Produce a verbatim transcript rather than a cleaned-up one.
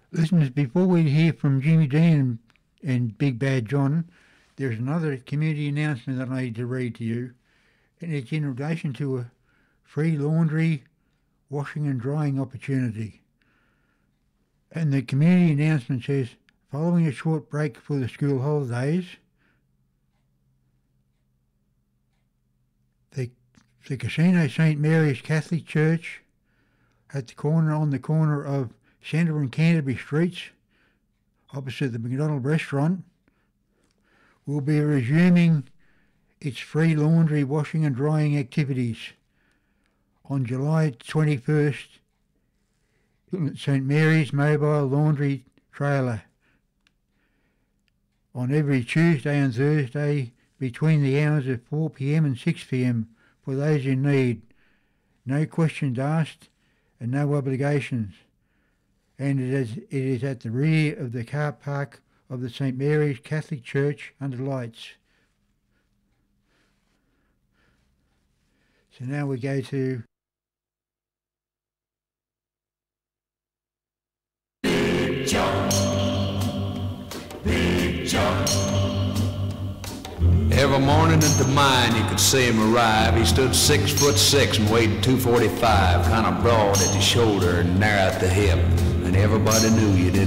Listeners, before we hear from Jimmy Dean and, and Big Bad John, there's another community announcement that I need to read to you, and it's in relation to a free laundry, washing and drying opportunity. And the community announcement says, following a short break for the school holidays, the, the Casino Saint Mary's Catholic Church at the corner on the corner of Centre and Canterbury Streets, opposite the McDonald restaurant, will be resuming its free laundry, washing and drying activities on July twenty-first at Saint Mary's Mobile Laundry Trailer on every Tuesday and Thursday between the hours of four p m and six p m for those in need. No questions asked and no obligations. And it is, it is at the rear of the car park of the Saint Mary's Catholic Church under lights. So now we go to Big John, Big John. Every morning at the mine you could see him arrive. He stood six foot six and weighed two forty-five, kind of broad at the shoulder and narrow at the hip. And everybody knew you didn't